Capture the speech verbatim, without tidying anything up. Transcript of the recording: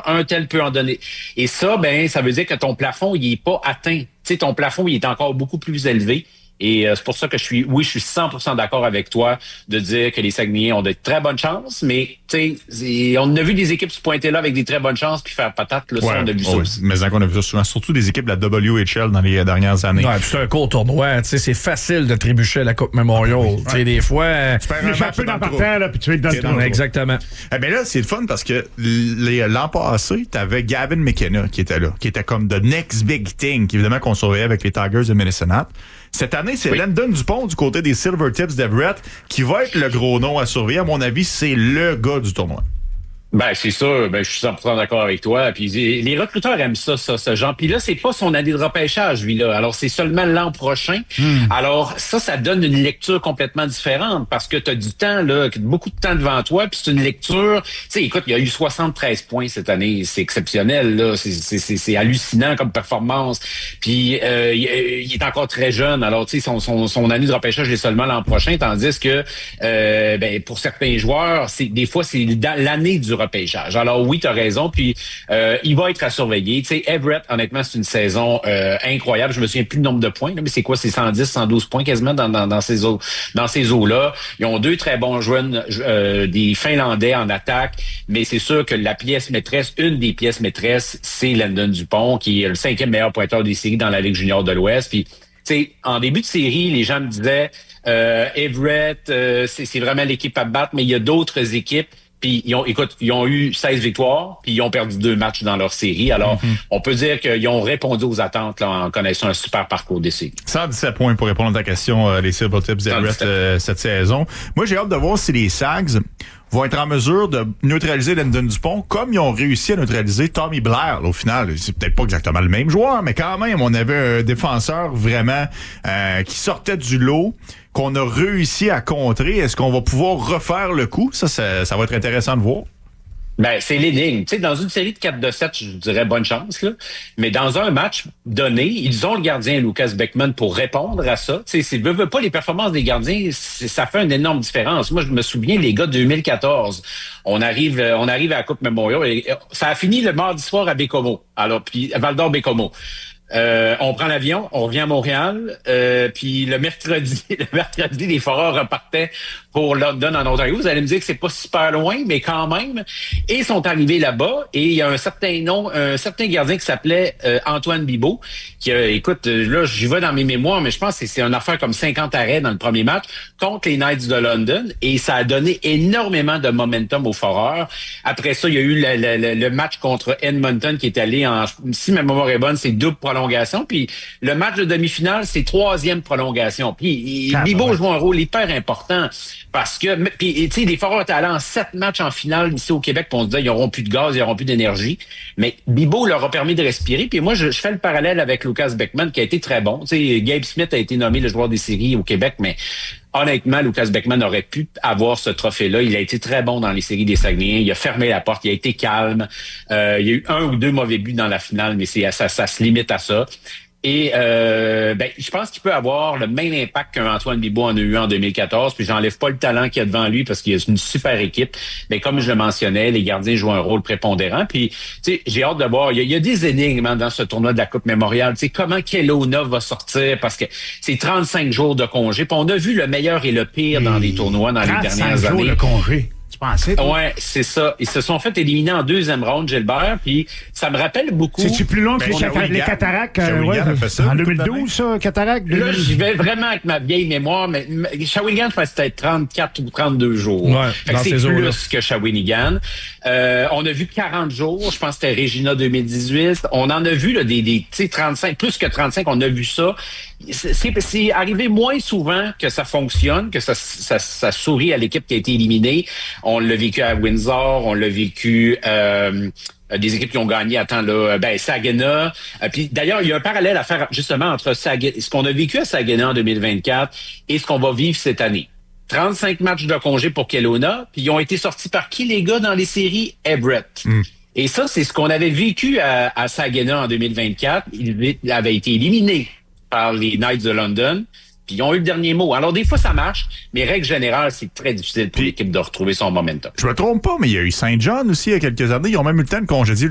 Un tel peut en donner. Et ça, ben, ça veut dire que ton plafond, il est pas atteint. Tu sais, ton plafond, il est encore beaucoup plus élevé. Et euh, c'est pour ça que je suis, oui, je suis cent pour cent d'accord avec toi de dire que les Saguenayens ont de très bonnes chances, mais tu sais, on a vu des équipes se pointer là avec des très bonnes chances puis faire patate, là, ouais, ça, on a vu ça oui. aussi. Mais on a vu ça souvent, surtout des équipes de la W H L dans les dernières années. Ouais, c'est un court tournoi, tu sais, c'est facile de trébucher à la Coupe Memorial. Ouais. Tu sais, des fois... Tu perds un match peu dans dans le partant, là, puis tu es dans le trou. Exactement. Eh bien là, c'est le fun parce que les, l'an passé, t'avais Gavin McKenna qui était là, qui était comme the next big thing, évidemment qu'on surveillait avec les Tigers de Minnesota. Cette année, c'est oui. Landon Dupont du côté des Silvertips d'Everett qui va être le gros nom à surveiller. À mon avis, c'est le gars du tournoi. Ben, c'est ça. Ben, je suis cent pour cent d'accord avec toi. Puis les recruteurs aiment ça, ça, ce genre. Puis là, c'est pas son année de repêchage, lui, là. Alors, c'est seulement l'an prochain. Mm. Alors, ça, ça donne une lecture complètement différente parce que tu as du temps, là, beaucoup de temps devant toi. Puis c'est une lecture... Tu sais, écoute, il y a eu soixante-treize points cette année. C'est exceptionnel, là. C'est, c'est, c'est, c'est hallucinant comme performance. Puis euh, il, il est encore très jeune. Alors, tu sais, son, son, son année de repêchage est seulement l'an prochain. Tandis que, euh, ben, pour certains joueurs, c'est des fois, c'est l'année du repêchage. Alors oui, tu as raison, puis euh, il va être à surveiller. Tu sais, Everett, honnêtement, c'est une saison euh, incroyable. Je me souviens plus le nombre de points, là, mais c'est quoi? C'est cent dix, cent douze points quasiment dans, dans, dans ces eaux, dans ces eaux-là. Ils ont deux très bons jeunes, euh, des Finlandais en attaque, mais c'est sûr que la pièce maîtresse, une des pièces maîtresses, c'est Landon Dupont, qui est le cinquième meilleur pointeur des séries dans la Ligue junior de l'Ouest. Puis, tu sais, en début de série, les gens me disaient euh, Everett, euh, c'est, c'est vraiment l'équipe à battre, mais il y a d'autres équipes. Puis ils ont, écoute, ils ont eu seize victoires, puis ils ont perdu deux matchs dans leur série. Alors, mm-hmm. on peut dire qu'ils ont répondu aux attentes là, en connaissant un super parcours d'essai. cent dix-sept points pour répondre à ta question, euh, les Silvertips d'Everett euh, cette saison. Moi, j'ai hâte de voir si les Sags vont être en mesure de neutraliser Landon Dupont comme ils ont réussi à neutraliser Tommy Blair. Là, au final, c'est peut-être pas exactement le même joueur, mais quand même, on avait un défenseur vraiment euh, qui sortait du lot, qu'on a réussi à contrer. Est-ce qu'on va pouvoir refaire le coup? Ça, ça, ça va être intéressant de voir. Ben, c'est l'énigme. Tu sais, dans une série de quatre de sept, je dirais bonne chance, là. Mais dans un match donné, ils ont le gardien Lucas Beckman pour répondre à ça. Tu sais, c'est, veut, veut pas les performances des gardiens, ça fait une énorme différence. Moi, je me souviens, les gars de deux mille quatorze, on arrive, on arrive à la Coupe Memorial et ça a fini le mardi soir à Bécomo. Alors, puis, Val-d'Or-Bécomo. Euh, on prend l'avion, on revient à Montréal, euh, puis le mercredi, le mercredi, les Foreurs repartaient pour London en Ontario. Vous allez me dire que c'est pas super loin, mais quand même. Et ils sont arrivés là-bas, et il y a un certain nom, un certain gardien qui s'appelait euh, Antoine Bibeau, qui a, écoute, là, j'y vais dans mes mémoires, mais je pense que c'est une affaire comme cinquante arrêts dans le premier match contre les Knights de London, et ça a donné énormément de momentum aux Foreurs. Après ça, il y a eu le, le, le match contre Edmonton qui est allé en, si ma mémoire est bonne, c'est double prolongation, puis le match de demi-finale, c'est troisième prolongation. Puis Bibeau joue un rôle hyper important. Parce que, puis tu sais, les Foreurs étaient allés en sept matchs en finale ici au Québec, puis on se disait, ils n'auront plus de gaz, ils n'auront plus d'énergie. Mais Bibeau leur a permis de respirer. Puis moi, je, je fais le parallèle avec Lucas Beckman, qui a été très bon. Tu sais, Gabe Smith a été nommé le joueur des séries au Québec, mais honnêtement, Lucas Beckman aurait pu avoir ce trophée-là. Il a été très bon dans les séries des Saguenayens. Il a fermé la porte, il a été calme. Euh, il y a eu un ou deux mauvais buts dans la finale, mais c'est ça, ça se limite à ça. Et euh, ben, je pense qu'il peut avoir le même impact qu'un Antoine Bibeau en a eu en deux mille quatorze. Puis j'enlève pas le talent qu'il y a devant lui parce qu'il y a une super équipe. Mais comme je le mentionnais, les gardiens jouent un rôle prépondérant. Puis tu sais, j'ai hâte de voir. Il y a, il y a des énigmes hein, dans ce tournoi de la Coupe Memorial. Tu sais, comment Kelowna va sortir parce que c'est trente-cinq jours de congé. Puis on a vu le meilleur et le pire dans les tournois dans les dernières jours années. De congé. Pensais, ouais, c'est ça. Ils se sont fait éliminer en deuxième ronde, Gilbert, puis ça me rappelle beaucoup... C'est-tu plus long que ben, les, cata- les cataractes? Euh, ouais, ça, en deux mille douze, ça, cataracte? Là, j'y vais vraiment avec ma vieille mémoire, mais Shawinigan, je pense que c'était trente-quatre ou trente-deux jours. Ouais, fait que c'est plus là. Que Shawinigan. Euh, on a vu quarante jours, je pense que c'était Regina deux mille dix-huit. On en a vu là, des, des tu sais, trente-cinq, plus que trente-cinq, on a vu ça. C'est, c'est, c'est arrivé moins souvent que ça fonctionne, que ça, ça, ça sourit à l'équipe qui a été éliminée. On l'a vécu à Windsor, on l'a vécu euh, des équipes qui ont gagné, attends là, ben Saginaw. Euh, puis d'ailleurs, il y a un parallèle à faire justement entre Saginaw, ce qu'on a vécu à Saginaw en deux mille vingt-quatre et ce qu'on va vivre cette année. trente-cinq matchs de congé pour Kelowna, puis ils ont été sortis par qui les gars dans les séries? Everett. Mm. Et ça, c'est ce qu'on avait vécu à, à Saginaw en deux mille vingt-quatre. Il avait été éliminé par les Knights de London. Puis ils ont eu le dernier mot. Alors, des fois, ça marche, mais règle générale, c'est très difficile pour l'équipe de retrouver son momentum. Je me trompe pas, mais il y a eu Saint John aussi il y a quelques années. Ils ont même eu le temps de congédier